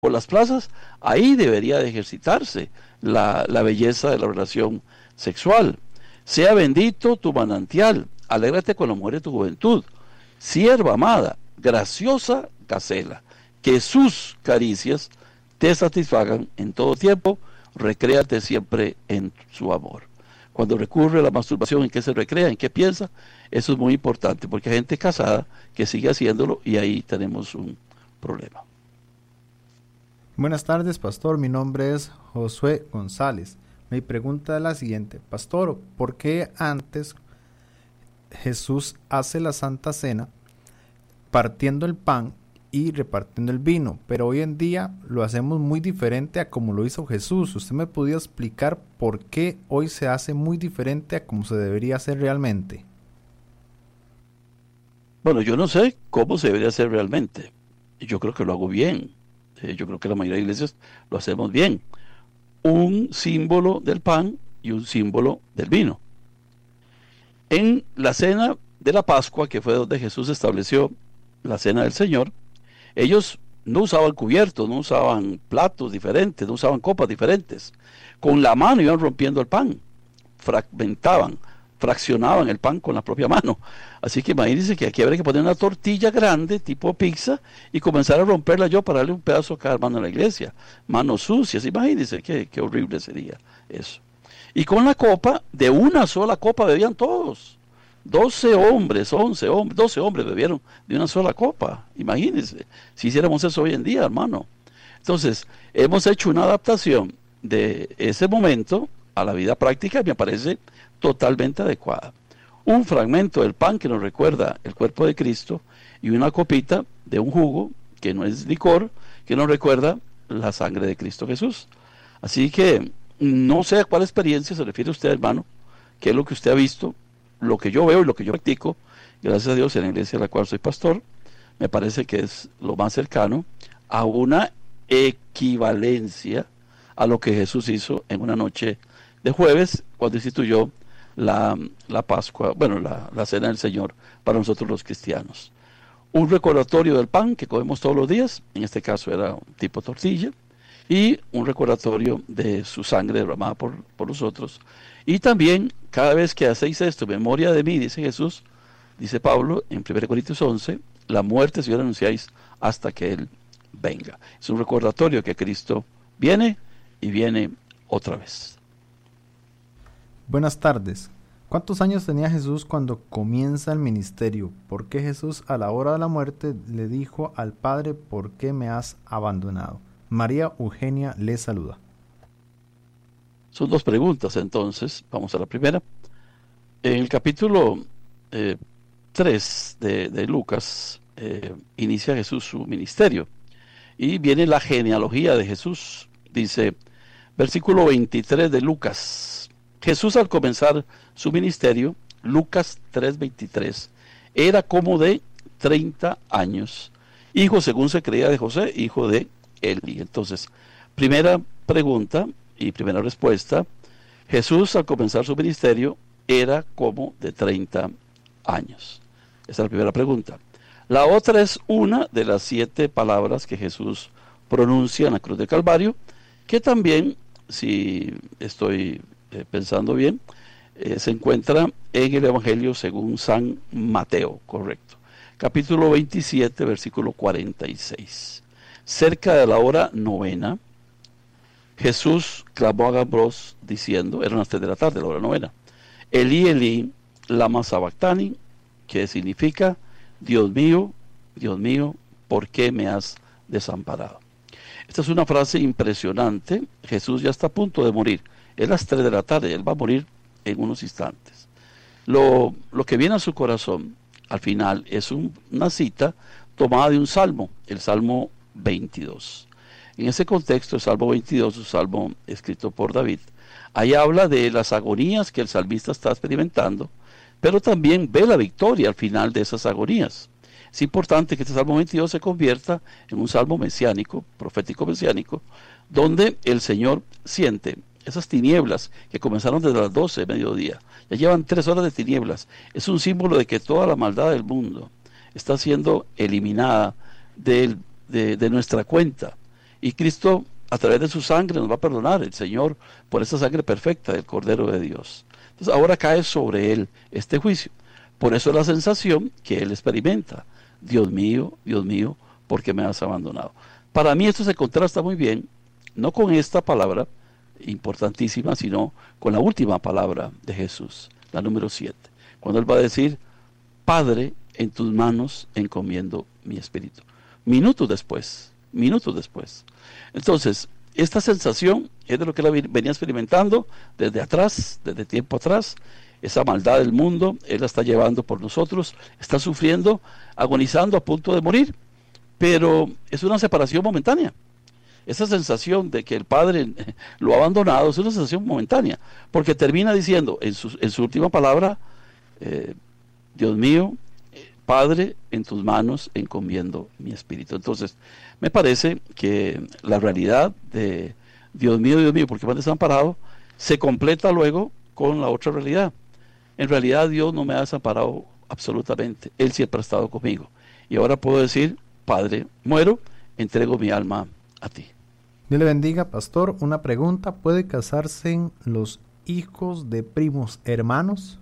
por las plazas, ahí debería de ejercitarse la belleza de la relación sexual. Sea bendito tu manantial, alégrate con la mujer de tu juventud. Sierva amada, graciosa gacela, que sus caricias te satisfagan en todo tiempo, recréate siempre en su amor. Cuando recurre a la masturbación, ¿en qué se recrea? ¿En qué piensa? Eso es muy importante, porque hay gente casada que sigue haciéndolo y ahí tenemos un problema. Buenas tardes, pastor. Mi nombre es Josué González. Mi pregunta es la siguiente. Pastor, ¿por qué antes Jesús hace la Santa Cena partiendo el pan y repartiendo el vino, pero hoy en día lo hacemos muy diferente a como lo hizo Jesús? ¿Usted me podría explicar por qué hoy se hace muy diferente a como se debería hacer realmente? Bueno, yo no sé cómo se debería hacer realmente. Yo creo que lo hago bien. Yo creo que la mayoría de iglesias lo hacemos bien. Un símbolo del pan y un símbolo del vino. En la cena de la Pascua, que fue donde Jesús estableció la cena del Señor, ellos no usaban cubiertos, no usaban platos diferentes, no usaban copas diferentes. Con la mano iban rompiendo el pan, fraccionaban el pan con la propia mano. Así que imagínense que aquí habría que poner una tortilla grande, tipo pizza, y comenzar a romperla yo para darle un pedazo a cada hermano en la iglesia. Manos sucias, imagínense qué horrible sería eso. Y con la copa, de una sola copa bebían todos. 12 hombres, 11 hombres, 12 hombres bebieron de una sola copa. Imagínense, si hiciéramos eso hoy en día, hermano. Entonces, hemos hecho una adaptación de ese momento a la vida práctica y me parece totalmente adecuada. Un fragmento del pan que nos recuerda el cuerpo de Cristo y una copita de un jugo que no es licor, que nos recuerda la sangre de Cristo Jesús. Así que no sé a cuál experiencia se refiere usted, hermano, qué es lo que usted ha visto. Lo que yo veo y lo que yo practico, gracias a Dios, en la iglesia de la cual soy pastor, me parece que es lo más cercano a una equivalencia a lo que Jesús hizo en una noche de jueves, cuando instituyó la Pascua, bueno, la cena del Señor para nosotros los cristianos. Un recordatorio del pan que comemos todos los días, en este caso era un tipo tortilla, y un recordatorio de su sangre derramada por nosotros. Y también, cada vez que hacéis esto, memoria de mí, dice Jesús, dice Pablo en 1 Corintios 11, la muerte, Señor, anunciáis hasta que Él venga. Es un recordatorio que Cristo viene y viene otra vez. Buenas tardes. ¿Cuántos años tenía Jesús cuando comienza el ministerio? ¿Por qué Jesús a la hora de la muerte le dijo al Padre, ¿por qué me has abandonado? María Eugenia le saluda. Son dos preguntas, entonces. Vamos a la primera. En el capítulo 3 de Lucas, inicia Jesús su ministerio. Y viene la genealogía de Jesús. Dice, versículo 23 de Lucas. Jesús al comenzar su ministerio, Lucas 3:23, era como de 30 años. Hijo, según se creía, de José, hijo de Eli. Entonces, primera pregunta y primera respuesta, Jesús al comenzar su ministerio era como de 30 años. Esa es la primera pregunta. La otra es una de las 7 palabras que Jesús pronuncia en la cruz de Calvario, que también, si estoy pensando bien, se encuentra en el Evangelio según San Mateo, correcto. Capítulo 27, versículo 46. Cerca de la hora novena, Jesús clamó a gran voz diciendo, eran las 3 de la tarde, la hora novena, Elí, Elí, lama sabactani, que significa, Dios mío, ¿por qué me has desamparado? Esta es una frase impresionante. Jesús ya está a punto de morir. Es las 3 de la tarde, Él va a morir en unos instantes. Lo que viene a su corazón, al final, es una cita tomada de un salmo, el Salmo 22. En ese contexto, el Salmo 22, un salmo escrito por David, ahí habla de las agonías que el salmista está experimentando, pero también ve la victoria al final de esas agonías. Es importante que este Salmo 22 se convierta en un salmo mesiánico, profético mesiánico, donde el Señor siente esas tinieblas que comenzaron desde las 12 de mediodía. Ya llevan 3 horas de tinieblas. Es un símbolo de que toda la maldad del mundo está siendo eliminada de nuestra cuenta. Y Cristo, a través de su sangre, nos va a perdonar, el Señor, por esa sangre perfecta del Cordero de Dios. Entonces ahora cae sobre él este juicio. Por eso es la sensación que él experimenta. Dios mío, ¿por qué me has abandonado? Para mí esto se contrasta muy bien, no con esta palabra importantísima, sino con la última palabra de Jesús, la número 7, cuando él va a decir: Padre, en tus manos encomiendo mi espíritu. Minutos después. Entonces, esta sensación es de lo que él venía experimentando desde atrás, desde tiempo atrás. Esa maldad del mundo, él la está llevando por nosotros, está sufriendo, agonizando, a punto de morir, pero es una separación momentánea. Esa sensación de que el Padre lo ha abandonado es una sensación momentánea, porque termina diciendo en su última palabra: Dios mío, Padre, en tus manos encomiendo mi espíritu. Entonces, me parece que la realidad de Dios mío, ¿por qué me has desamparado?, se completa luego con la otra realidad. En realidad, Dios no me ha desamparado absolutamente. Él siempre ha estado conmigo. Y ahora puedo decir: Padre, muero, entrego mi alma a ti. Dios le bendiga, pastor. Una pregunta: ¿puede casarse los hijos de primos hermanos?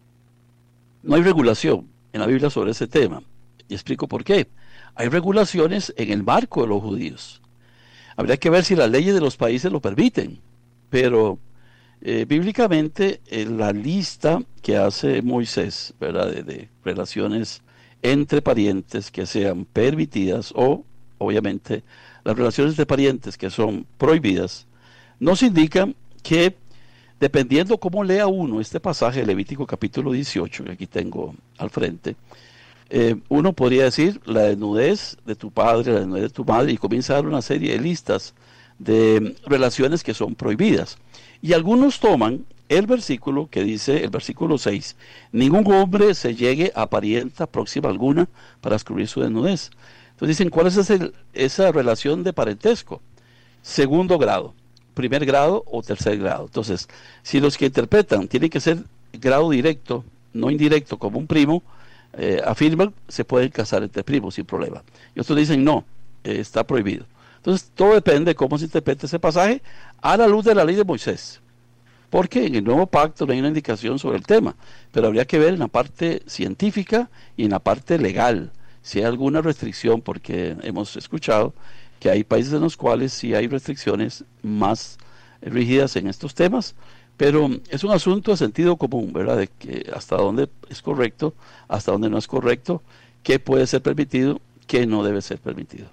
No hay regulación en la Biblia sobre ese tema. Y explico por qué. Hay regulaciones en el marco de los judíos. Habría que ver si las leyes de los países lo permiten. Pero bíblicamente, la lista que hace Moisés, ¿verdad?, de relaciones entre parientes que sean permitidas, o obviamente las relaciones de parientes que son prohibidas, nos indican que, dependiendo cómo lea uno este pasaje de Levítico capítulo 18, que aquí tengo al frente, uno podría decir: la desnudez de tu padre, la desnudez de tu madre, y comienza a dar una serie de listas de relaciones que son prohibidas. Y algunos toman el versículo que dice, el versículo 6, ningún hombre se llegue a parienta próxima alguna para descubrir su desnudez. Entonces dicen: ¿cuál es esa relación de parentesco? Segundo grado, primer grado o tercer grado. Entonces, si los que interpretan tienen que ser grado directo, no indirecto, como un primo, afirman, se pueden casar entre primos sin problema. Y otros dicen: no, está prohibido. Entonces, todo depende de cómo se interprete ese pasaje a la luz de la ley de Moisés. Porque en el nuevo pacto no hay una indicación sobre el tema, pero habría que ver en la parte científica y en la parte legal si hay alguna restricción, porque hemos escuchado que hay países en los cuales sí hay restricciones más rígidas en estos temas, pero es un asunto de sentido común, ¿verdad?, de que hasta dónde es correcto, hasta dónde no es correcto, qué puede ser permitido, qué no debe ser permitido.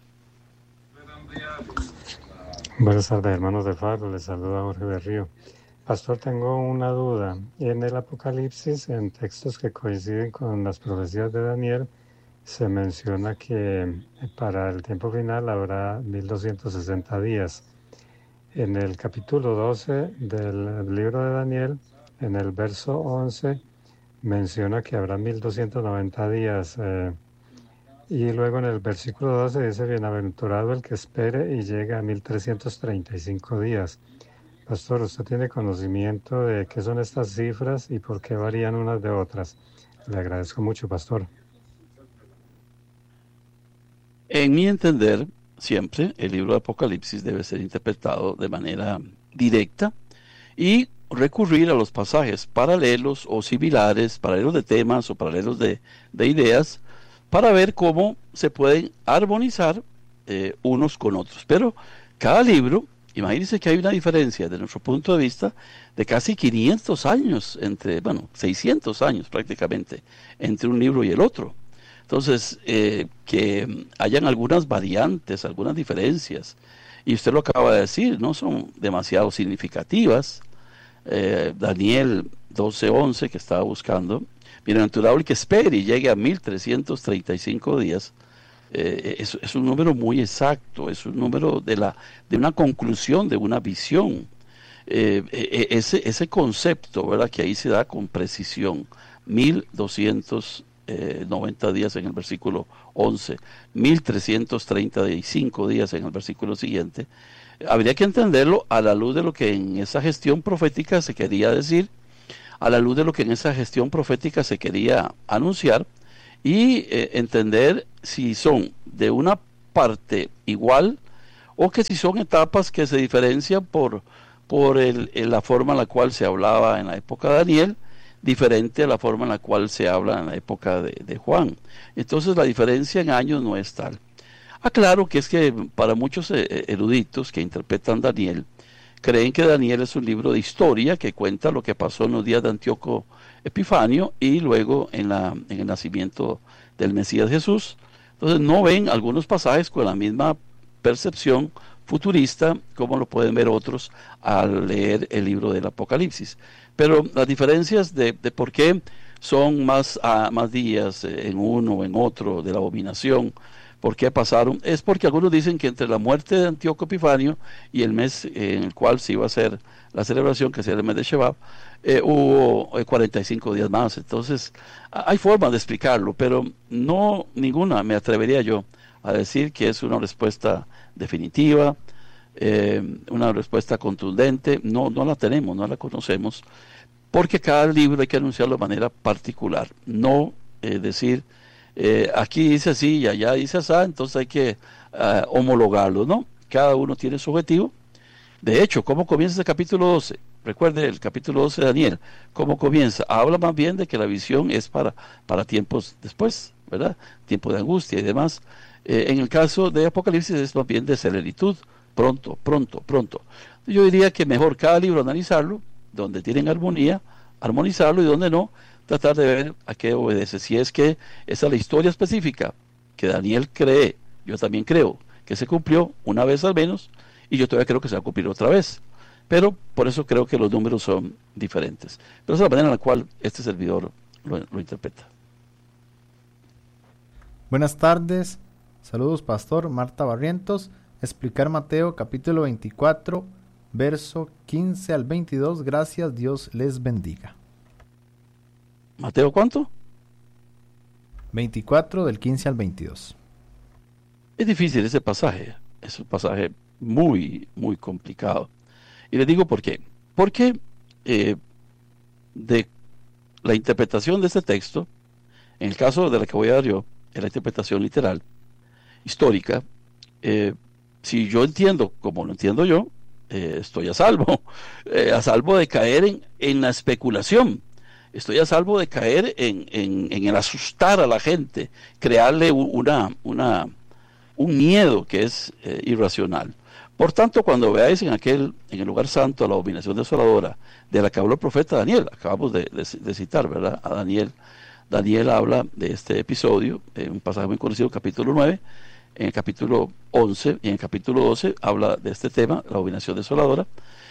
Buenas tardes, hermanos de Faro, les saluda Jorge Berrío. Pastor, tengo una duda. En el Apocalipsis, en textos que coinciden con las profecías de Daniel, se menciona que para el tiempo final habrá 1260 días. En el capítulo 12 del libro de Daniel, en el verso 11, menciona que habrá 1290 días. Y luego en el versículo 12 dice: bienaventurado el que espere y llegue a 1335 días. Pastor, ¿usted tiene conocimiento de qué son estas cifras y por qué varían unas de otras? Le agradezco mucho, pastor. En mi entender, siempre el libro de Apocalipsis debe ser interpretado de manera directa y recurrir a los pasajes paralelos o similares, paralelos de temas o paralelos de ideas, para ver cómo se pueden armonizar unos con otros. Pero cada libro, imagínense que hay una diferencia desde nuestro punto de vista de casi 500 años, 600 años prácticamente, entre un libro y el otro. Entonces, que hayan algunas variantes, algunas diferencias, y usted lo acaba de decir, no son demasiado significativas. Daniel 12:11, que estaba buscando: bienaventurado el que espere y llegue a 1335 días. Es un número muy exacto, es un número de una conclusión, de una visión. Ese concepto, ¿verdad?, que ahí se da con precisión: 1290 días en el versículo 11, 1335 días en el versículo siguiente. Habría que entenderlo a la luz de lo que en esa gestión profética se quería decir, a la luz de lo que en esa gestión profética se quería anunciar, y entender si son de una parte igual o que si son etapas que se diferencian por la forma en la cual se hablaba en la época de Daniel, diferente a la forma en la cual se habla en la época de Juan. Entonces la diferencia en años no es tal. Aclaro que es que para muchos eruditos que interpretan Daniel, creen que Daniel es un libro de historia que cuenta lo que pasó en los días de Antíoco Epifanio y luego en el nacimiento del Mesías Jesús. Entonces no ven algunos pasajes con la misma percepción futurista como lo pueden ver otros al leer el libro del Apocalipsis. Pero las diferencias de por qué son más días en uno o en otro de la abominación, por qué pasaron, es porque algunos dicen que entre la muerte de Antíoco Epifanio y el mes en el cual se iba a hacer la celebración, que sería el mes de Shevat, hubo 45 días más. Entonces hay formas de explicarlo, pero no ninguna me atrevería yo a decir que es una respuesta definitiva, una respuesta contundente. No la tenemos, no la conocemos, porque cada libro hay que anunciarlo de manera particular, no decir aquí dice así y allá dice así, entonces hay que homologarlo, ¿no? Cada uno tiene su objetivo. De hecho, ¿cómo comienza el capítulo 12? Recuerde el capítulo 12 de Daniel, ¿cómo comienza? Habla más bien de que la visión es para tiempos después, ¿verdad? Tiempo de angustia y demás. En el caso de Apocalipsis es más bien de celeritud, pronto. Yo diría que mejor cada libro analizarlo, donde tienen armonía, armonizarlo, y donde no, tratar de ver a qué obedece. Si es que esa es la historia específica que Daniel cree, yo también creo que se cumplió una vez al menos, y yo todavía creo que se va a cumplir otra vez. Pero por eso creo que los números son diferentes. Pero esa es la manera en la cual este servidor lo interpreta. Buenas tardes, saludos pastor, Marta Barrientos. Explicar Mateo capítulo 24, verso 15 al 22. Gracias, Dios les bendiga. ¿Mateo cuánto? 24 del 15 al 22. Es difícil ese pasaje, es un pasaje muy, muy complicado. Y les digo por qué. Porque de la interpretación de este texto, en el caso de la que voy a dar yo, en la interpretación literal, histórica, si yo entiendo como lo entiendo yo, estoy a salvo de caer en la especulación. Estoy a salvo de caer en el asustar a la gente, crearle un miedo que es irracional. Por tanto, cuando veáis en el lugar santo la abominación desoladora de la que habló el profeta Daniel, acabamos de citar, ¿verdad? A Daniel. Daniel habla de este episodio, un pasaje muy conocido, capítulo 9, en el capítulo 11 y en el capítulo 12 habla de este tema, la abominación desoladora.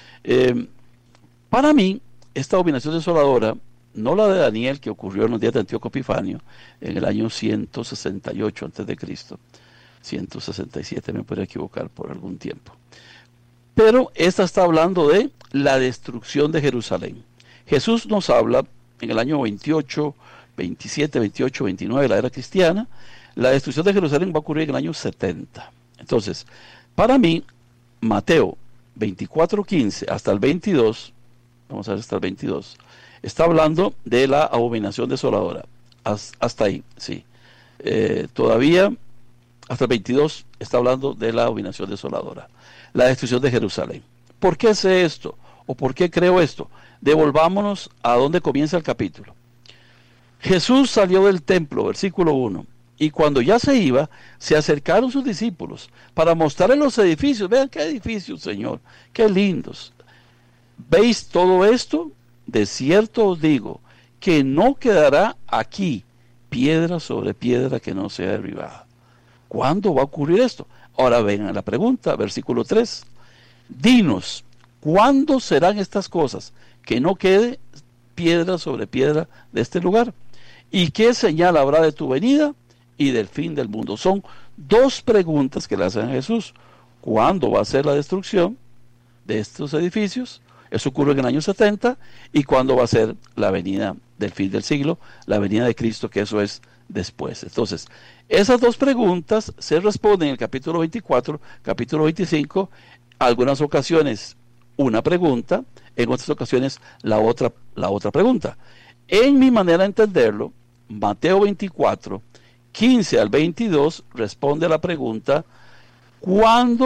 Para mí, esta abominación desoladora, no la de Daniel que ocurrió en los días de Antíoco Epifanio, en el año 168 a.C., 167 me podría equivocar por algún tiempo. Pero esta está hablando de la destrucción de Jerusalén. Jesús nos habla en el año 28, 27, 28, 29 de la era cristiana. La destrucción de Jerusalén va a ocurrir en el año 70. Entonces, para mí, Mateo 24:15 hasta el 22, vamos a ver hasta el 22, está hablando de la abominación desoladora. Hasta ahí, sí. Todavía, hasta el 22, está hablando de la abominación desoladora. La destrucción de Jerusalén. ¿Por qué sé esto? ¿O por qué creo esto? Devolvámonos a donde comienza el capítulo. Jesús salió del templo, versículo 1, y cuando ya se iba, se acercaron sus discípulos para mostrarle los edificios. Vean qué edificios, Señor, qué lindos. ¿Veis todo esto? De cierto os digo, que no quedará aquí piedra sobre piedra que no sea derribada. ¿Cuándo va a ocurrir esto? Ahora vengan la pregunta, versículo 3. Dinos, ¿cuándo serán estas cosas? Que no quede piedra sobre piedra de este lugar. ¿Y qué señal habrá de tu venida y del fin del mundo? Son dos preguntas que le hacen a Jesús. ¿Cuándo va a ser la destrucción de estos edificios? Eso ocurre en el año 70. ¿Y cuándo va a ser la venida del fin del siglo? La venida de Cristo, que eso es después. Entonces, esas dos preguntas se responden en el capítulo 24, capítulo 25, algunas ocasiones una pregunta, en otras ocasiones la otra pregunta. En mi manera de entenderlo, Mateo 24, 15 al 22 responde a la pregunta: ¿cuándo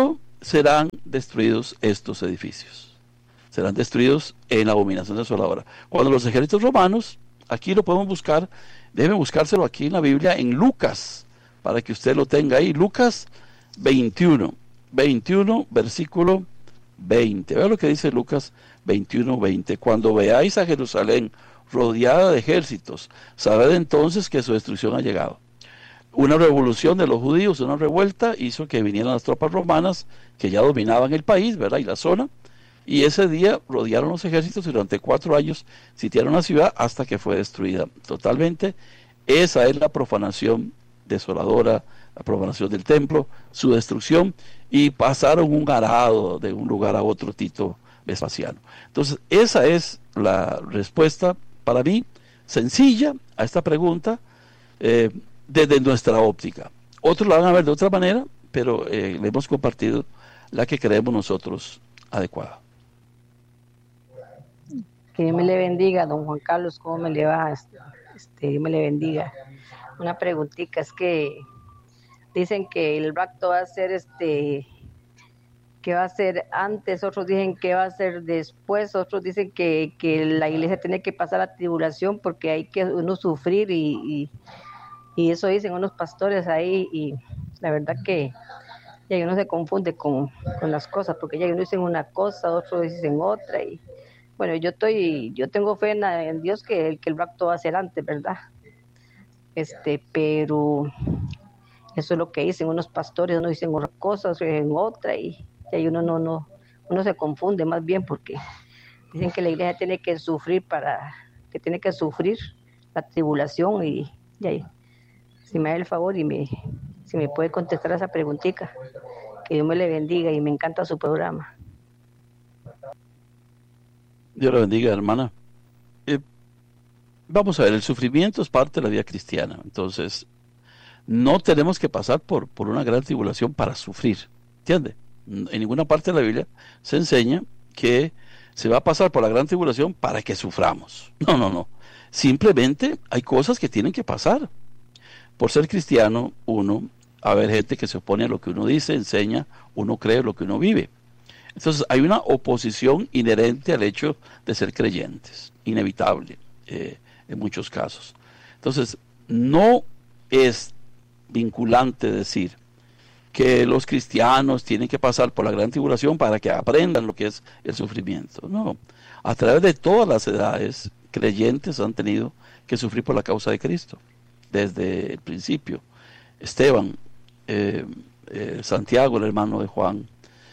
serán destruidos estos edificios. Serán destruidos en la abominación desoladora. Cuando los ejércitos romanos, aquí lo podemos buscar, deben buscárselo aquí en la Biblia, en Lucas, para que usted lo tenga ahí. Lucas 21, versículo 20. Vea lo que dice Lucas 21, 20. Cuando veáis a Jerusalén rodeada de ejércitos, sabed entonces que su destrucción ha llegado. Una revolución de los judíos, una revuelta, hizo que vinieran las tropas romanas que ya dominaban el país, ¿verdad? Y la zona. Y ese día rodearon los ejércitos y durante 4 años sitiaron la ciudad hasta que fue destruida totalmente. Esa es la profanación desoladora, la profanación del templo, su destrucción, y pasaron un arado de un lugar a otro, Tito Vespasiano. Entonces, esa es la respuesta para mí sencilla a esta pregunta desde nuestra óptica. Otros la van a ver de otra manera, pero le hemos compartido la que creemos nosotros adecuada. Que Dios me le bendiga, don Juan Carlos, ¿cómo me le va? Dios me le bendiga. Una preguntita, es que dicen que el rapto va a ser que va a ser antes, otros dicen que va a ser después, otros dicen que la iglesia tiene que pasar la tribulación porque hay que uno sufrir y eso dicen unos pastores ahí, y la verdad que ya uno se confunde con las cosas, porque ya uno dicen una cosa, otros dicen otra, y bueno, yo tengo fe en Dios que el rapto va a ser antes, ¿verdad? Pero eso es lo que dicen unos pastores, unos dicen una cosa, otros dicen otra, y ahí uno se confunde más bien, porque dicen que la iglesia tiene que sufrir la tribulación, y ahí, si me da el favor y si me puede contestar esa preguntita, que Dios me le bendiga, y me encanta su programa. Dios la bendiga, hermana. Vamos a ver, el sufrimiento es parte de la vida cristiana, entonces no tenemos que pasar por una gran tribulación para sufrir, ¿entiende? En ninguna parte de la Biblia se enseña que se va a pasar por la gran tribulación para que suframos. No. Simplemente hay cosas que tienen que pasar. Por ser cristiano, a haber gente que se opone a lo que uno dice, enseña, uno cree lo que uno vive. Entonces hay una oposición inherente al hecho de ser creyentes, inevitable en muchos casos. Entonces no es vinculante decir que los cristianos tienen que pasar por la gran tribulación para que aprendan lo que es el sufrimiento. No, a través de todas las edades, creyentes han tenido que sufrir por la causa de Cristo, desde el principio. Esteban, Santiago, el hermano de Juan,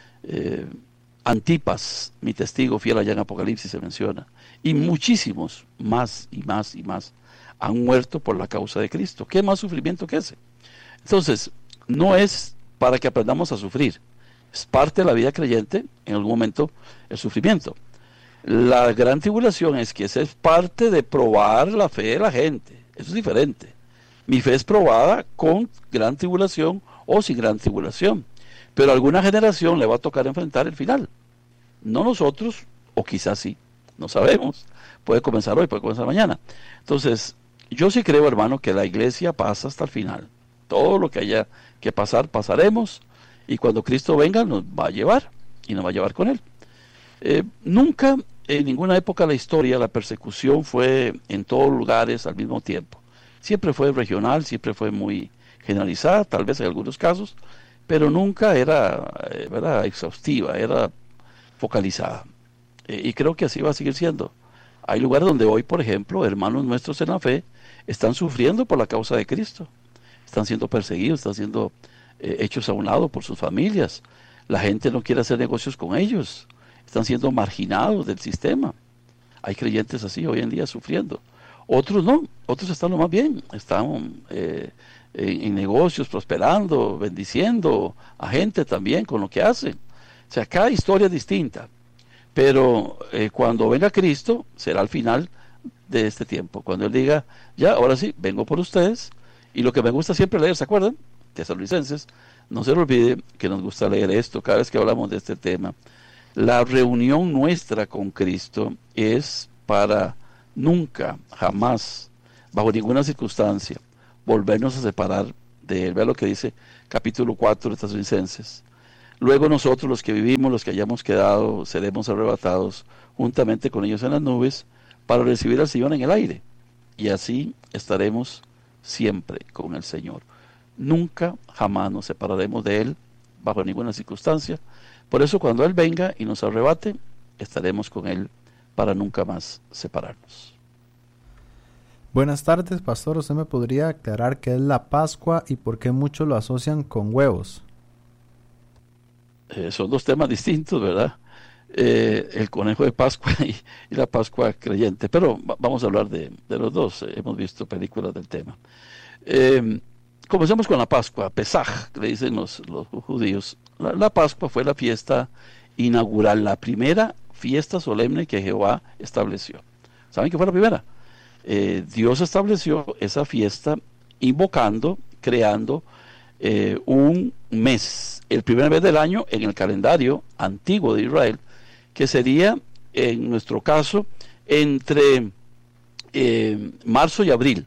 Antipas, mi testigo fiel, allá en Apocalipsis se menciona, y muchísimos más y más y más han muerto por la causa de Cristo. ¿Qué más sufrimiento que ese? Entonces, no es para que aprendamos a sufrir, es parte de la vida creyente, en algún momento, el sufrimiento. La gran tribulación es que esa es parte de probar la fe de la gente, eso es diferente. Mi fe es probada con gran tribulación o sin gran tribulación, pero a alguna generación le va a tocar enfrentar el final. No nosotros, o quizás sí, no sabemos. Puede comenzar hoy, puede comenzar mañana. Entonces, yo sí creo, hermano, que la iglesia pasa hasta el final. Todo lo que haya que pasar, pasaremos, y cuando Cristo venga nos va a llevar, y nos va a llevar con Él. Nunca, en ninguna época de la historia, la persecución fue en todos lugares al mismo tiempo. Siempre fue regional, siempre fue muy generalizada, tal vez en algunos casos, pero nunca era exhaustiva, era focalizada. Y creo que así va a seguir siendo. Hay lugares donde hoy, por ejemplo, hermanos nuestros en la fe están sufriendo por la causa de Cristo. Están siendo perseguidos, están siendo hechos a un lado por sus familias. La gente no quiere hacer negocios con ellos. Están siendo marginados del sistema. Hay creyentes así hoy en día sufriendo. Otros no, otros están lo más bien, están en negocios prosperando, bendiciendo a gente también con lo que hacen. O sea, cada historia es distinta, pero cuando venga Cristo será al final de este tiempo, cuando Él diga, ya, ahora sí, vengo por ustedes, y lo que me gusta siempre leer, ¿se acuerdan? Tesalonicenses, no se le olvide que nos gusta leer esto cada vez que hablamos de este tema. La reunión nuestra con Cristo es para nunca, jamás, bajo ninguna circunstancia, volvernos a separar de Él. Vea lo que dice capítulo 4 de Tesalonicenses. Luego nosotros, los que vivimos, los que hayamos quedado, seremos arrebatados juntamente con ellos en las nubes para recibir al Señor en el aire. Y así estaremos siempre con el Señor. Nunca, jamás nos separaremos de Él bajo ninguna circunstancia. Por eso cuando Él venga y nos arrebate, estaremos con Él para nunca más separarnos. Buenas tardes, pastor. ¿Usted me podría aclarar qué es la Pascua y por qué muchos lo asocian con huevos? Son dos temas distintos, ¿verdad? El conejo de Pascua y la Pascua creyente. Pero vamos a hablar de los dos. Hemos visto películas del tema. Comencemos con la Pascua, Pesaj, que le dicen los judíos. La Pascua fue la fiesta inaugural, la primera fiesta solemne que Jehová estableció. ¿Saben qué fue la primera? Dios estableció esa fiesta invocando, creando un mes, el primer mes del año en el calendario antiguo de Israel, que sería, en nuestro caso, entre marzo y abril.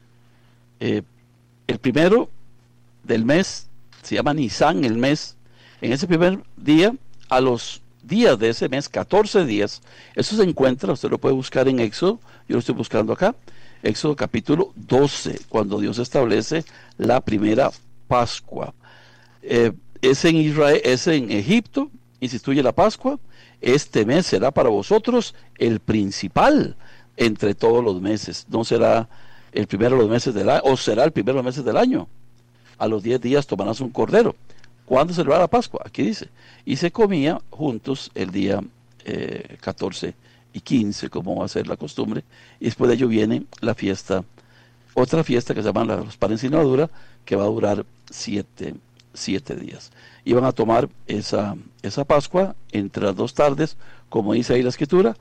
El primero del mes se llama Nisan, el mes. En ese primer día, a los días de ese mes, 14 días, eso se encuentra, usted lo puede buscar en Éxodo, yo lo estoy buscando acá, Éxodo capítulo 12, cuando Dios establece la primera Pascua. Es en Israel, es en Egipto, instituye la Pascua. Este mes será para vosotros el principal entre todos los meses. No será el primero de los meses del año, o será el primero de los meses del año. A los 10 días tomarás un cordero. ¿Cuándo se celebra la Pascua? Aquí dice. Y se comía juntos el día 14 y 15, como va a ser la costumbre. Y después de ello viene la fiesta, otra fiesta que se llama los panes sin levadura, que va a durar 7 días. Y van a tomar esa Pascua entre las 2 tardes, como dice ahí la Escritura.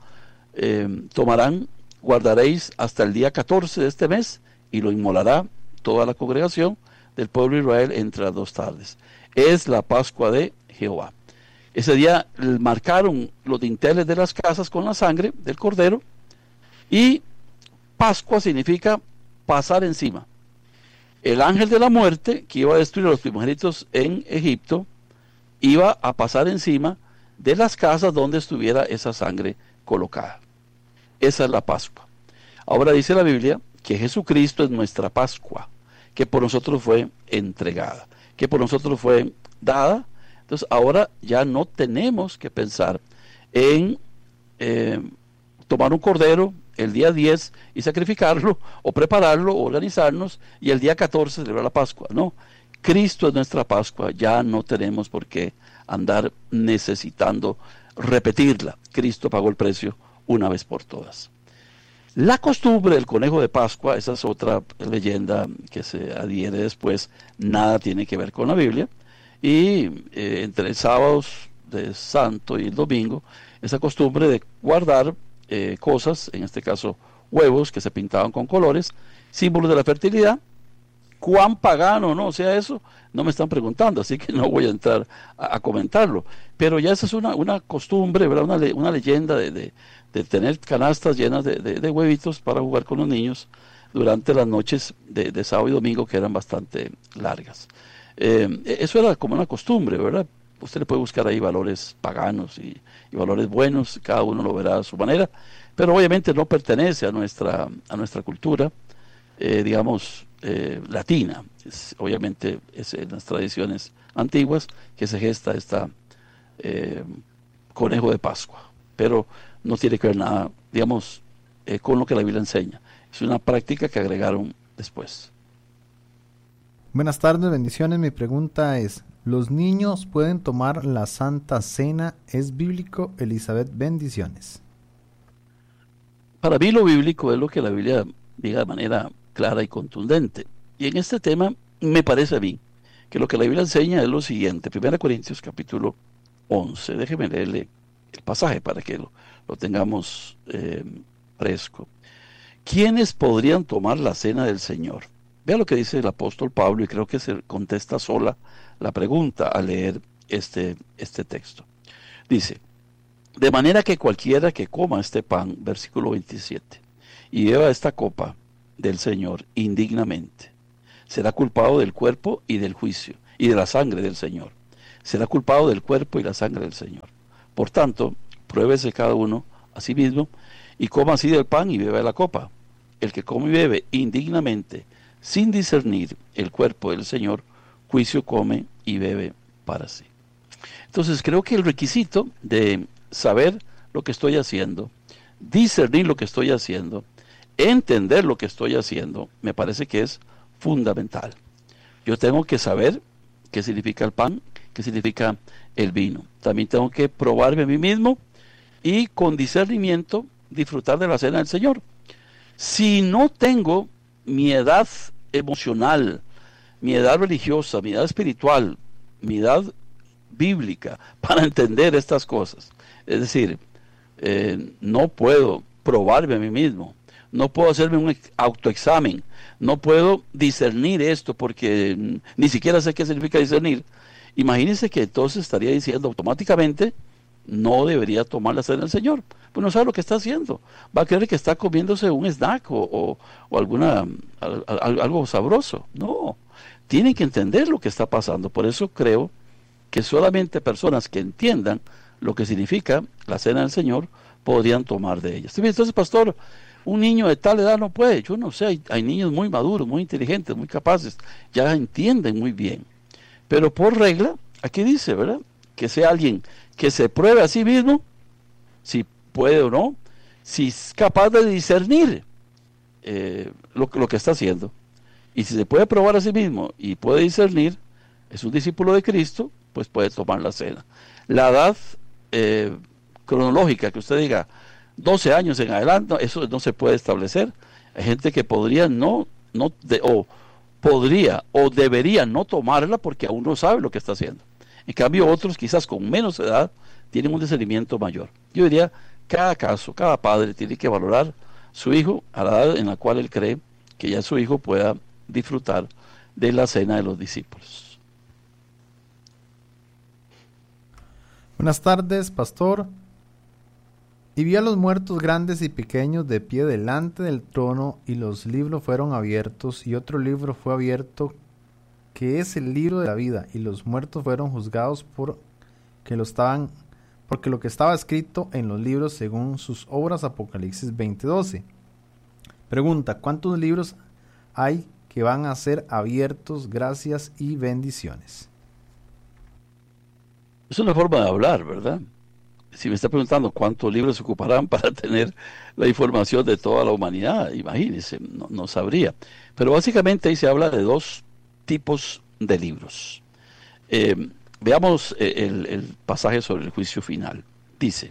Guardaréis hasta el día 14 de este mes, y lo inmolará toda la congregación del pueblo de Israel entre las 2 tardes. Es la Pascua de Jehová. Ese día marcaron los dinteles de las casas con la sangre del cordero, y Pascua significa pasar encima. El ángel de la muerte, que iba a destruir a los primogénitos en Egipto, iba a pasar encima de las casas donde estuviera esa sangre colocada. Esa es la Pascua. Ahora dice la Biblia que Jesucristo es nuestra Pascua, que por nosotros fue entregada, que por nosotros fue dada. Entonces ahora ya no tenemos que pensar en tomar un cordero el día 10 y sacrificarlo, o prepararlo, o organizarnos, y el día 14 celebrar la Pascua. No, Cristo es nuestra Pascua, ya no tenemos por qué andar necesitando repetirla. Cristo pagó el precio una vez por todas. La costumbre del conejo de Pascua, esa es otra leyenda que se adhiere después, nada tiene que ver con la Biblia, y entre el sábado de Santo y el domingo, esa costumbre de guardar cosas, en este caso huevos que se pintaban con colores, símbolos de la fertilidad. Cuán pagano no sea eso, no me están preguntando, así que no voy a entrar a comentarlo, pero ya esa es una costumbre, ¿verdad? Una leyenda de tener canastas llenas de huevitos para jugar con los niños durante las noches de sábado y domingo, que eran bastante largas. Eso era como una costumbre, ¿verdad? Usted le puede buscar ahí valores paganos y valores buenos, cada uno lo verá a su manera, pero obviamente no pertenece a nuestra cultura, latina. Obviamente es en las tradiciones antiguas que se gesta esta conejo de Pascua, pero no tiene que ver nada, con lo que la Biblia enseña. Es una práctica que agregaron después. Buenas tardes, bendiciones. Mi pregunta es, ¿los niños pueden tomar la Santa Cena? ¿Es bíblico? Elizabeth, bendiciones. Para mí lo bíblico es lo que la Biblia diga de manera clara y contundente. Y en este tema me parece a mí que lo que la Biblia enseña es lo siguiente. 1 Corintios capítulo 11. Déjeme leerle el pasaje para que lo tengamos fresco. ¿Quiénes podrían tomar la cena del Señor? Vea lo que dice el apóstol Pablo, y creo que se contesta sola la pregunta al leer este texto. Dice, de manera que cualquiera que coma este pan, versículo 27, y beba esta copa del Señor indignamente, será culpado del cuerpo y del juicio, y de la sangre del Señor. será culpado del cuerpo y la sangre del Señor. Por tanto, pruébese cada uno a sí mismo, y coma así del pan y beba de la copa. El que come y bebe indignamente, sin discernir el cuerpo del Señor, juicio come y bebe para sí. Entonces creo que el requisito de saber lo que estoy haciendo, discernir lo que estoy haciendo, entender lo que estoy haciendo, me parece que es fundamental. Yo tengo que saber qué significa el pan, qué significa el vino. También tengo que probarme a mí mismo y con discernimiento disfrutar de la cena del Señor. Si no tengo mi edad emocional, mi edad religiosa, mi edad espiritual, mi edad bíblica para entender estas cosas, es decir, no puedo probarme a mí mismo, no puedo hacerme un autoexamen, no puedo discernir esto porque ni siquiera sé qué significa discernir. Imagínense que entonces estaría diciendo automáticamente, no debería tomar la cena del Señor, pues no sabe lo que está haciendo, va a creer que está comiéndose un snack o algo sabroso. No, tienen que entender lo que está pasando. Por eso creo que solamente personas que entiendan lo que significa la cena del Señor podrían tomar de ella. Entonces, pastor, un niño de tal edad no puede. Yo no sé, hay niños muy maduros, muy inteligentes, muy capaces, ya entienden muy bien. Pero por regla, aquí dice, ¿verdad? Que sea alguien que se pruebe a sí mismo, si puede o no, si es capaz de discernir lo que está haciendo. Y si se puede probar a sí mismo y puede discernir, es un discípulo de Cristo, pues puede tomar la cena. La edad cronológica, que usted diga 12 años en adelante, eso no se puede establecer. Hay gente que podría podría o debería no tomarla porque aún no sabe lo que está haciendo. En cambio, otros quizás con menos edad tienen un discernimiento mayor. Yo diría, cada caso, cada padre tiene que valorar su hijo a la edad en la cual él cree que ya su hijo pueda disfrutar de la cena de los discípulos. Buenas tardes, pastor. Y vi a los muertos grandes y pequeños de pie delante del trono, y los libros fueron abiertos, y otro libro fue abierto, que es el libro de la vida, y los muertos fueron juzgados porque lo que estaba escrito en los libros según sus obras. Apocalipsis 20:12. Pregunta: ¿cuántos libros hay que van a ser abiertos? Gracias y bendiciones. Es una forma de hablar, ¿verdad? Si me está preguntando cuántos libros se ocuparán para tener la información de toda la humanidad, imagínense, no sabría. Pero básicamente ahí se habla de dos tipos de libros. Veamos el pasaje sobre el juicio final. Dice,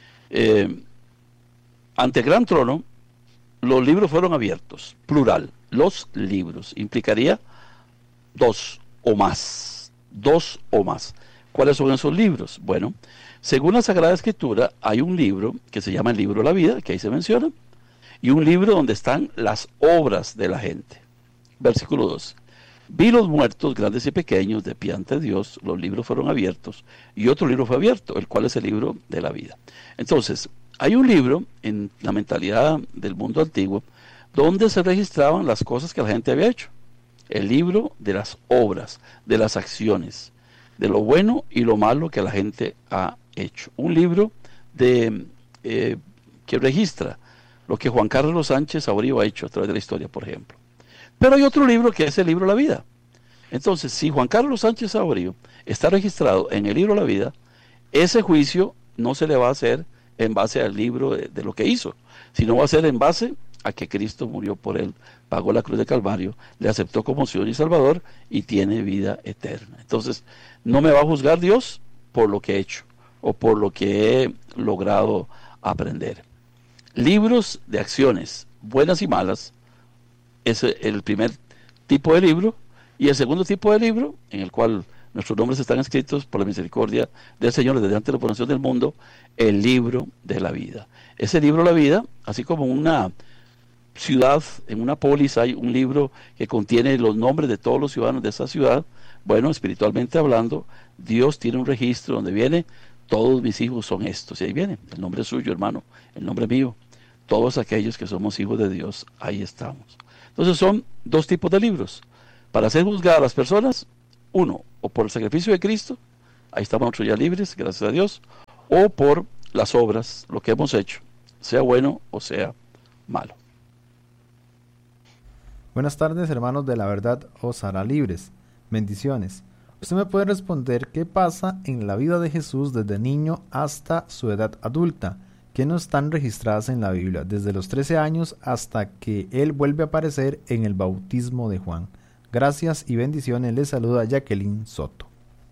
ante el gran trono, los libros fueron abiertos, plural, los libros, implicaría dos o más. ¿Cuáles son esos libros? Bueno, según la Sagrada Escritura, hay un libro que se llama el libro de la vida, que ahí se menciona, y un libro donde están las obras de la gente. Versículo 2. Vi los muertos, grandes y pequeños, de pie ante Dios, los libros fueron abiertos, y otro libro fue abierto, el cual es el libro de la vida. Entonces, hay un libro en la mentalidad del mundo antiguo, donde se registraban las cosas que la gente había hecho. El libro de las obras, de las acciones, de lo bueno y lo malo que la gente ha hecho. Un libro que registra lo que Juan Carlos Sánchez Abreu ha hecho a través de la historia, por ejemplo. Pero hay otro libro que es el libro de la vida. Entonces, si Juan Carlos Sánchez Abreu está registrado en el libro de la vida, ese juicio no se le va a hacer en base al libro de lo que hizo, sino va a ser en base a que Cristo murió por él, pagó la cruz de Calvario, le aceptó como Señor y Salvador y tiene vida eterna. Entonces, no me va a juzgar Dios por lo que he hecho o por lo que he logrado aprender. Libros de acciones, buenas y malas, es el primer tipo de libro, y el segundo tipo de libro, en el cual nuestros nombres están escritos por la misericordia del Señor desde antes de la fundación del mundo, el libro de la vida. Ese libro de la vida, así como una ciudad, en una polis hay un libro que contiene los nombres de todos los ciudadanos de esa ciudad. Bueno, espiritualmente hablando, Dios tiene un registro donde viene, todos mis hijos son estos, y ahí viene el nombre suyo, hermano, el nombre mío, todos aquellos que somos hijos de Dios, ahí estamos. Entonces son dos tipos de libros. Para ser juzgadas las personas, uno, o por el sacrificio de Cristo, ahí estamos nosotros ya libres, gracias a Dios, o por las obras, lo que hemos hecho, sea bueno o sea malo. Buenas tardes, hermanos de la verdad, os hará libres. Bendiciones. ¿Usted me puede responder qué pasa en la vida de Jesús desde niño hasta su edad adulta, que no están registradas en la Biblia, desde los 13 años hasta que Él vuelve a aparecer en el bautismo de Juan? Gracias y bendiciones. Les saluda Jacqueline Soto.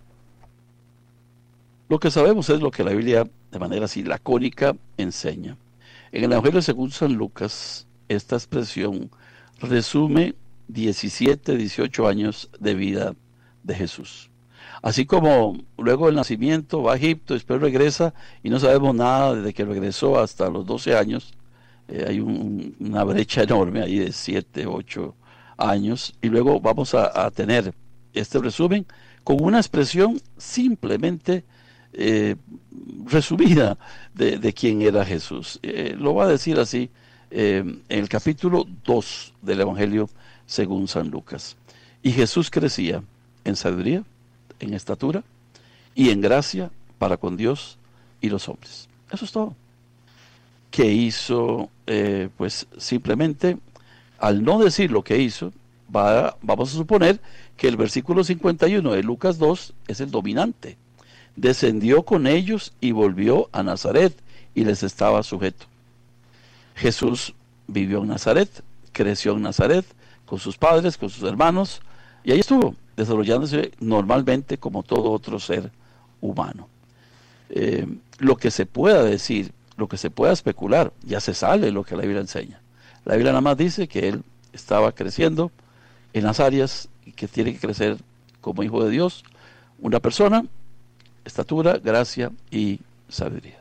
Lo que sabemos es lo que la Biblia, de manera así lacónica, enseña. En el Evangelio según San Lucas, esta expresión resume 17, 18 años de vida de Jesús. Así como luego del nacimiento va a Egipto, después regresa y no sabemos nada desde que regresó hasta los 12 años. Hay una brecha enorme ahí de 7, 8 años. Y luego vamos a tener este resumen con una expresión simplemente resumida de quién era Jesús. Lo va a decir así en el capítulo 2 del Evangelio según San Lucas. Y Jesús crecía en sabiduría, en estatura y en gracia para con Dios y los hombres. Eso es todo. ¿Qué hizo? Pues simplemente, al no decir lo que hizo, vamos a suponer que el versículo 51 de Lucas 2 es el dominante. Descendió con ellos y volvió a Nazaret y les estaba sujeto. Jesús vivió en Nazaret, creció en Nazaret, con sus padres, con sus hermanos, y ahí estuvo, desarrollándose normalmente como todo otro ser humano. Lo que se pueda decir, lo que se pueda especular, ya se sale de lo que la Biblia enseña. La Biblia nada más dice que él estaba creciendo en las áreas y que tiene que crecer como hijo de Dios, una persona, estatura, gracia y sabiduría.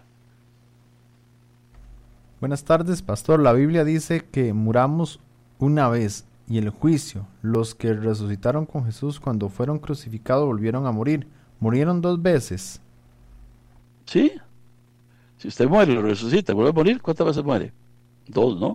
Buenas tardes, pastor. La Biblia dice que muramos una vez y el juicio. Los que resucitaron con Jesús cuando fueron crucificados volvieron a morir. ¿Murieron 2 veces? Sí. Si usted muere y lo resucita, vuelve a morir, ¿cuántas veces muere? 2, ¿no?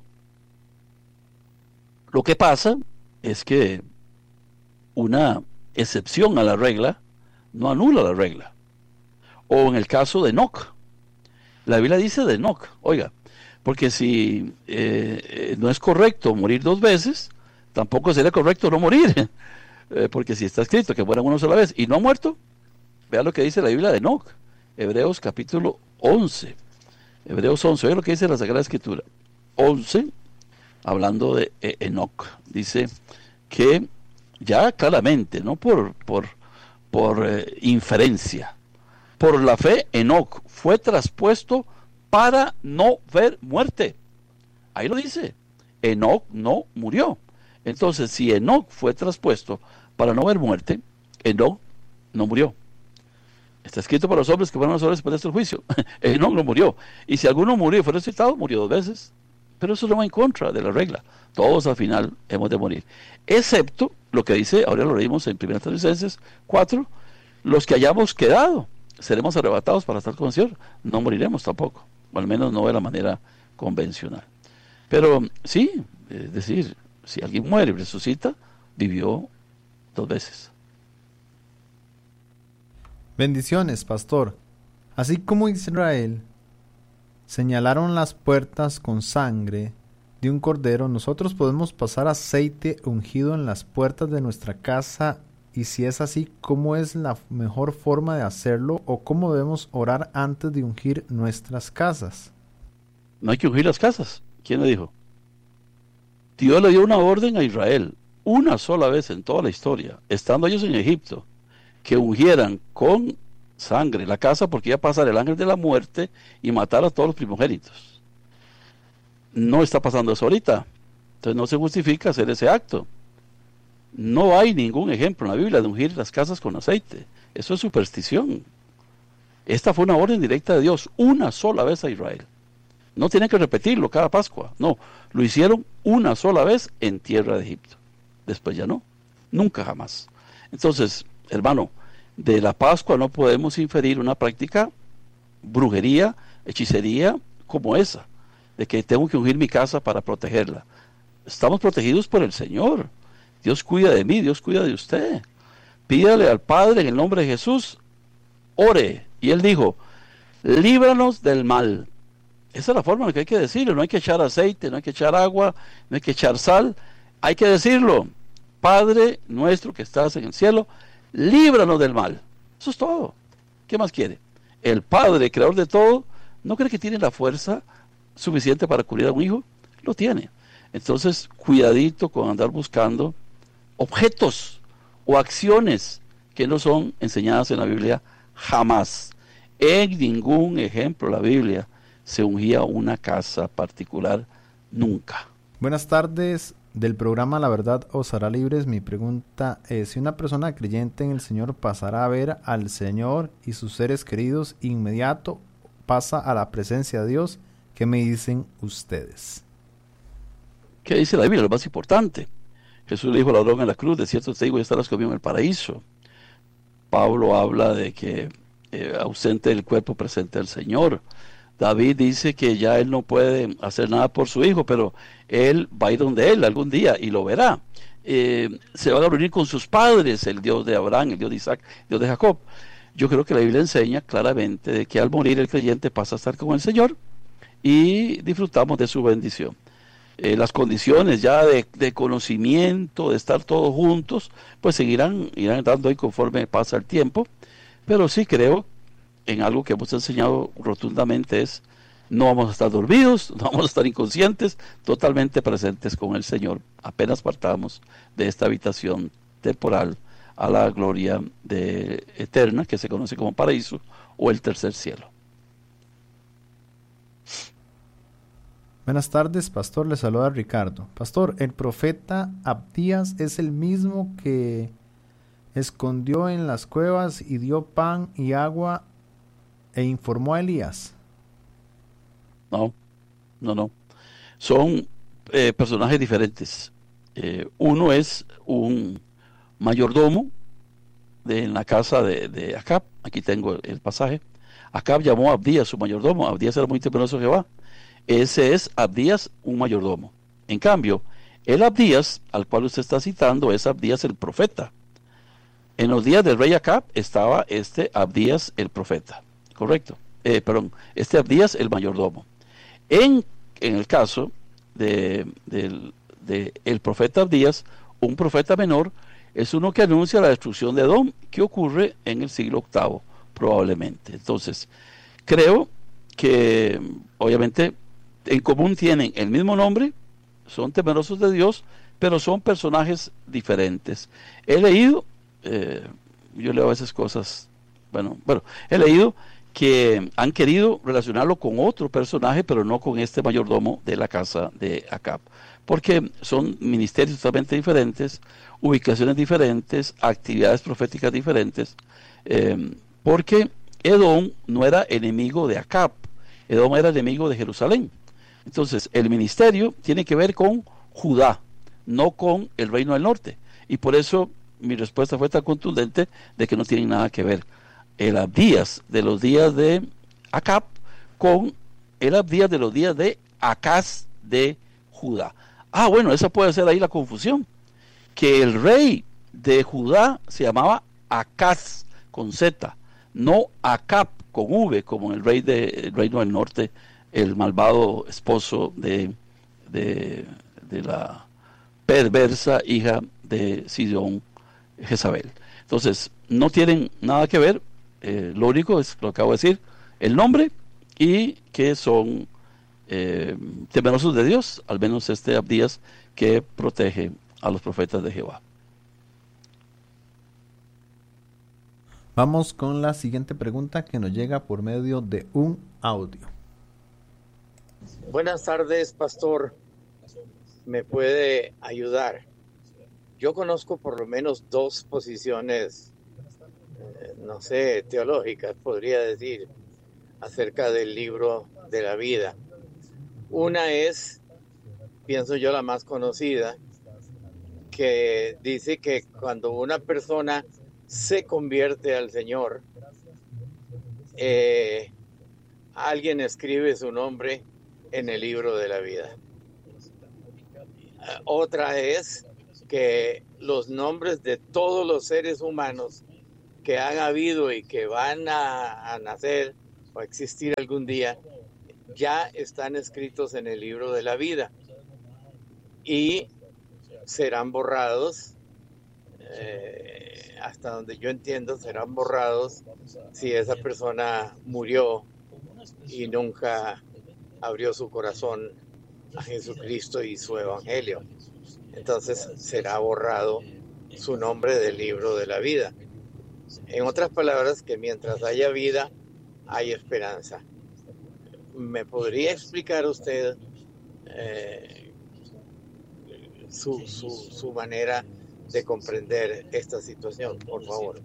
Lo que pasa es que una excepción a la regla no anula la regla. O en el caso de Enoc. La Biblia dice de Enoc, oiga, porque si no es correcto morir 2 veces, tampoco sería correcto no morir. Porque si está escrito que mueran una sola vez y no ha muerto, vea lo que dice la Biblia de Enoc. Hebreos capítulo 11. Hebreos 11, oiga lo que dice la Sagrada Escritura. 11, hablando de Enoc, dice que ya claramente, no por inferencia, por la fe, Enoc fue traspuesto para no ver muerte. Ahí lo dice. Enoc no murió. Entonces, si Enoc fue traspuesto para no ver muerte, Enoc no murió. Está escrito para los hombres que fueron a después de este juicio. Enoc no murió. Y si alguno murió y fue resucitado, murió 2 veces. Pero eso no va en contra de la regla. Todos al final hemos de morir. Excepto lo que dice, ahora lo leímos en 1 Tesalonicenses 4, los que hayamos quedado, seremos arrebatados para estar con el Señor. No moriremos tampoco. O al menos no de la manera convencional. Pero sí, es decir, si alguien muere y resucita, vivió 2 veces. Bendiciones, pastor. Así como Israel señalaron las puertas con sangre de un cordero, nosotros podemos pasar aceite ungido en las puertas de nuestra casa. Y si es así, ¿cómo es la mejor forma de hacerlo o cómo debemos orar antes de ungir nuestras casas? No hay que ungir las casas. ¿Quién le dijo? Dios le dio una orden a Israel, una sola vez en toda la historia, estando ellos en Egipto, que ungieran con sangre la casa porque iba a pasar el ángel de la muerte y matar a todos los primogénitos. No está pasando eso ahorita, entonces no se justifica hacer ese acto. No hay ningún ejemplo en la Biblia de ungir las casas con aceite. Eso es superstición. Esta fue una orden directa de Dios, una sola vez a Israel. No tienen que repetirlo cada Pascua. No, lo hicieron una sola vez en tierra de Egipto. Después ya no. Nunca jamás. Entonces, hermano, de la Pascua no podemos inferir una práctica, brujería, hechicería como esa, de que tengo que ungir mi casa para protegerla. Estamos protegidos por el Señor. Dios cuida de mí, Dios cuida de usted. Pídale al Padre en el nombre de Jesús ore. Y él dijo, líbranos del mal. Esa es la forma en la que hay que decirlo. No hay que echar aceite, no hay que echar agua, no hay que echar sal. Hay que decirlo, Padre nuestro que estás en el cielo, líbranos del mal. Eso es todo. ¿Qué más quiere? El Padre, creador de todo, ¿no cree que tiene la fuerza suficiente para cuidar a un hijo? Lo tiene. Entonces, cuidadito con andar buscando objetos o acciones que no son enseñadas en la Biblia jamás. En ningún ejemplo la Biblia se ungía una casa particular, nunca. Buenas tardes, del programa La Verdad os hará libres. Mi pregunta es, si una persona creyente en el Señor pasará a ver al Señor y sus seres queridos inmediato pasa a la presencia de Dios, ¿qué me dicen ustedes? ¿Qué dice la Biblia? Lo más importante. Jesús le dijo al ladrón en la cruz, de cierto te digo, estarás conmigo en el paraíso. Pablo habla de que ausente del cuerpo, presente el Señor. David dice que ya él no puede hacer nada por su hijo, pero él va a ir donde él algún día y lo verá. Se van a reunir con sus padres, el Dios de Abraham, el Dios de Isaac, el Dios de Jacob. Yo creo que la Biblia enseña claramente de que al morir el creyente pasa a estar con el Señor y disfrutamos de su bendición. Las condiciones ya de conocimiento, de estar todos juntos, pues irán dando ahí conforme pasa el tiempo, pero sí creo en algo que hemos enseñado rotundamente es, no vamos a estar dormidos, no vamos a estar inconscientes, totalmente presentes con el Señor, apenas partamos de esta habitación temporal a la gloria eterna, que se conoce como paraíso o el tercer cielo. Buenas tardes, pastor, le saluda Ricardo. Pastor, ¿el profeta Abdías es el mismo que escondió en las cuevas y dio pan y agua e informó a Elías? No. Son personajes diferentes. Uno es un mayordomo en la casa de Acab. Aquí tengo el pasaje. Acab llamó a Abdías su mayordomo. Abdías era muy temeroso de Jehová. Ese es Abdías, un mayordomo. En cambio, el Abdías, al cual usted está citando, es Abdías el profeta. En los días del rey Acab estaba este Abdías el profeta. Correcto. Este Abdías el mayordomo. En el caso del profeta Abdías, un profeta menor es uno que anuncia la destrucción de Edom, que ocurre en el siglo VIII, probablemente. Entonces, creo que obviamente en común tienen el mismo nombre, son temerosos de Dios, pero son personajes diferentes. He leído, yo leo a veces cosas, he leído que han querido relacionarlo con otro personaje, pero no con este mayordomo de la casa de Acab, porque son ministerios totalmente diferentes, ubicaciones diferentes, actividades proféticas diferentes, porque Edom no era enemigo de Acab, Edom era enemigo de Jerusalén. Entonces, el ministerio tiene que ver con Judá, no con el reino del norte, y por eso mi respuesta fue tan contundente de que no tienen nada que ver el Abdías de los días de Acab con el Abdías de los días de Acaz de Judá. Bueno, esa puede ser ahí la confusión, que el rey de Judá se llamaba Acaz con Z, no Acab con V, como el rey del reino del norte, el malvado esposo de la perversa hija de Sidón, Jezabel. Entonces, no tienen nada que ver. Lo único es lo que acabo de decir, el nombre, y que son temerosos de Dios, al menos este Abdías que protege a los profetas de Jehová. Vamos con la siguiente pregunta que nos llega por medio de un audio. Buenas tardes, pastor. ¿Me puede ayudar? Yo conozco por lo menos dos posiciones, no sé, teológicas, podría decir, acerca del libro de la vida. Una es, pienso yo, la más conocida, que dice que cuando una persona se convierte al Señor, alguien escribe su nombre en el libro de la vida. Otra es que los nombres de todos los seres humanos que han habido y que van a nacer o a existir algún día, ya están escritos en el libro de la vida y serán borrados, hasta donde yo entiendo, serán borrados si esa persona murió y nunca abrió su corazón a Jesucristo y su evangelio. Entonces será borrado su nombre del libro de la vida. En otras palabras, que mientras haya vida, hay esperanza. ¿Me podría explicar usted su manera de comprender esta situación, por favor?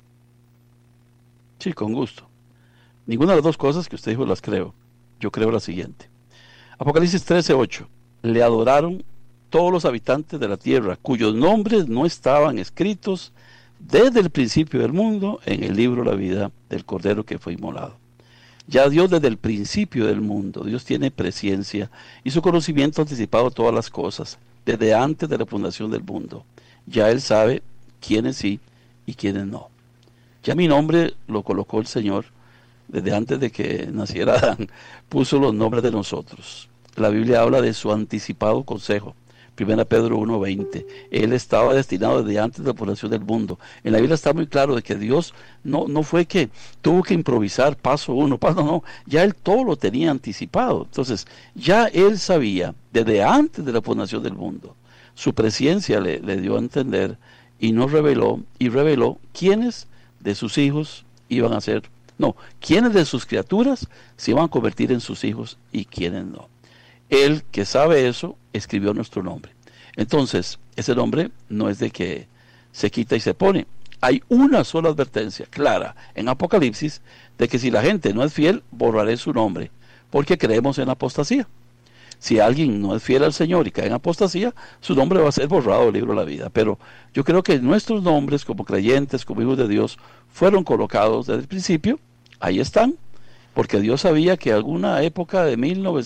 Sí, con gusto. Ninguna de las dos cosas que usted dijo las creo. Yo creo la siguiente. Apocalipsis 13:8. Le adoraron todos los habitantes de la tierra, cuyos nombres no estaban escritos desde el principio del mundo en el libro de la vida del Cordero que fue inmolado. Ya Dios desde el principio del mundo, Dios tiene presciencia y su conocimiento anticipado todas las cosas, desde antes de la fundación del mundo. Ya Él sabe quiénes sí y quiénes no. Ya mi nombre lo colocó el Señor desde antes de que naciera Adán, puso los nombres de nosotros. La Biblia habla de su anticipado consejo. 1 Pedro 1:20. Él estaba destinado desde antes de la fundación del mundo. En la Biblia está muy claro de que Dios no fue que tuvo que improvisar paso uno, paso no. Ya Él todo lo tenía anticipado. Entonces, ya Él sabía desde antes de la fundación del mundo. Su presciencia le dio a entender y nos reveló quiénes de sus hijos iban a ser, quiénes de sus criaturas se iban a convertir en sus hijos y quiénes no. Él que sabe eso, escribió nuestro nombre. Entonces, ese nombre no es de que se quita y se pone. Hay una sola advertencia clara en Apocalipsis de que si la gente no es fiel, borraré su nombre, porque creemos en la apostasía. Si alguien no es fiel al Señor y cae en apostasía, su nombre va a ser borrado del libro de la vida. Pero yo creo que nuestros nombres como creyentes, como hijos de Dios, fueron colocados desde el principio. Ahí están, porque Dios sabía que alguna época de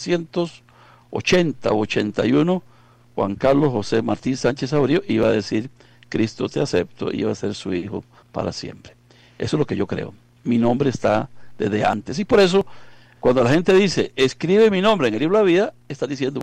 1980 o 81, Juan Carlos José Martín Sánchez Saborío iba a decir, Cristo te acepto, y iba a ser su hijo para siempre. Eso es lo que yo creo. Mi nombre está desde antes. Y por eso, cuando la gente dice, escribe mi nombre en el libro de la vida, está diciendo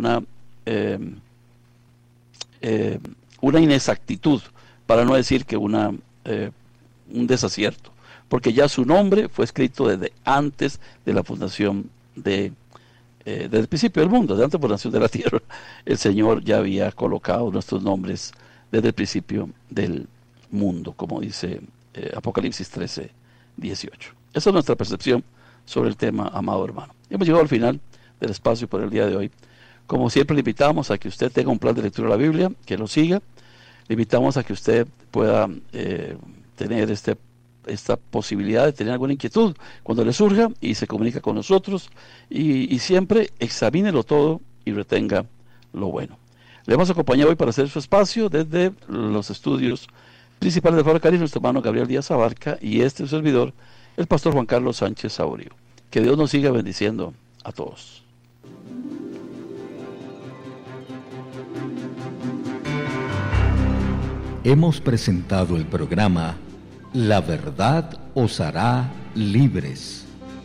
una inexactitud, para no decir que un desacierto. Porque ya su nombre fue escrito desde antes de la fundación desde el principio del mundo, desde antes de la fundación de la tierra. El Señor ya había colocado nuestros nombres desde el principio del mundo, como dice Apocalipsis 13:18. Esa es nuestra percepción sobre el tema, amado hermano. Hemos llegado al final del espacio por el día de hoy. Como siempre, le invitamos a que usted tenga un plan de lectura de la Biblia, que lo siga. Le invitamos a que usted pueda tener esta posibilidad de tener alguna inquietud cuando le surja y se comunica con nosotros y siempre examínelo todo y retenga lo bueno. Le hemos acompañado hoy para hacer su espacio desde los estudios principales de Faro Caribe, nuestro hermano Gabriel Díaz Abarca y este servidor, el pastor Juan Carlos Sánchez Saborío. Que Dios nos siga bendiciendo a todos. Hemos presentado el programa La Verdad os hará libres.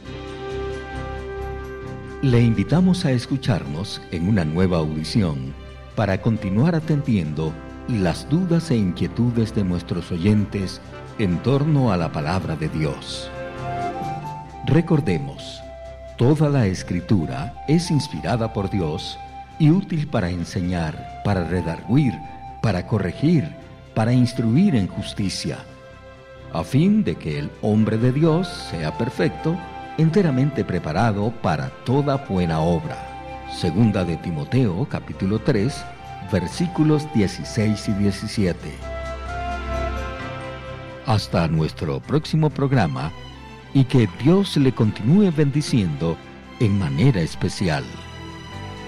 Le invitamos a escucharnos en una nueva audición para continuar atendiendo las dudas e inquietudes de nuestros oyentes en torno a la palabra de Dios. Recordemos, toda la Escritura es inspirada por Dios y útil para enseñar, para redarguir, para corregir, para instruir en justicia, a fin de que el hombre de Dios sea perfecto, enteramente preparado para toda buena obra. Segunda de Timoteo, capítulo 3, versículos 16 y 17. Hasta nuestro próximo programa, y que Dios le continúe bendiciendo en manera especial.